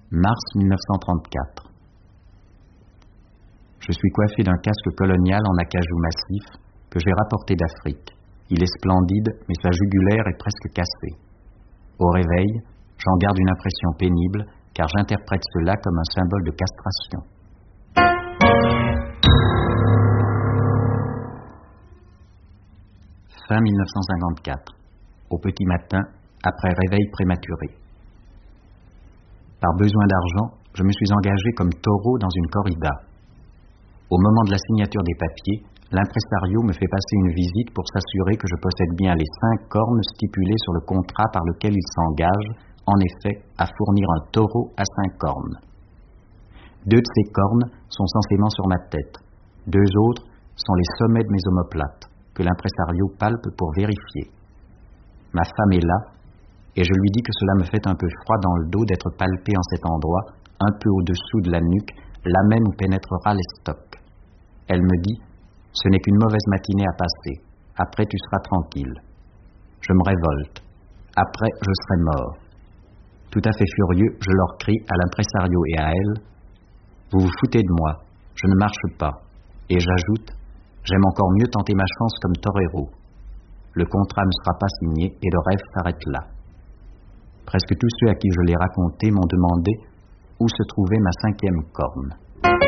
Mars 1934. Je suis coiffé d'un casque colonial en acajou massif que j'ai rapporté d'Afrique. Il est splendide, mais sa jugulaire est presque cassée. Au réveil, j'en garde une impression pénible, car j'interprète cela comme un symbole de castration. Fin 1954. Au petit matin, après réveil prématuré. Par besoin d'argent, je me suis engagé comme taureau dans une corrida. Au moment de la signature des papiers, l'impresario me fait passer une visite pour s'assurer que je possède bien les 5 cornes stipulées sur le contrat par lequel il s'engage, en effet, à fournir un taureau à 5 cornes. 2 de ces cornes sont censément sur ma tête. 2 autres sont les sommets de mes omoplates, que l'impresario palpe pour vérifier. Ma femme est là, et je lui dis que cela me fait un peu froid dans le dos d'être palpé en cet endroit, un peu au-dessous de la nuque, là même où pénétrera l'estoc. Elle me dit « Ce n'est qu'une mauvaise matinée à passer. Après, tu seras tranquille. » Je me révolte. Après, je serai mort. Tout à fait furieux, je leur crie à l'impresario et à elle « Vous vous foutez de moi. Je ne marche pas. » Et j'ajoute « J'aime encore mieux tenter ma chance comme torero. » Le contrat ne sera pas signé et le rêve s'arrête là. Presque tous ceux à qui je l'ai raconté m'ont demandé où se trouvait ma 5e corne.